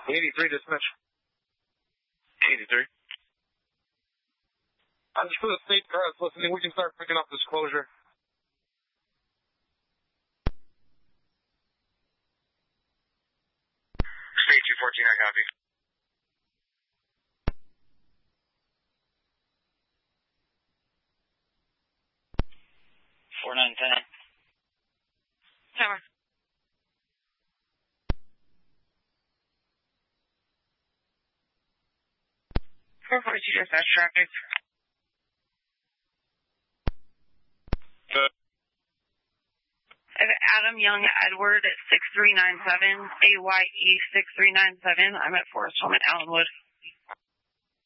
83 dispatch. 83. I'm just for the state cars listening. We can start picking up disclosure. State 214, I copy. Tower. 442 dispatch traffic. I have Adam Young Edward at 6397, AYE 6397. I'm at Forest Home at Allenwood.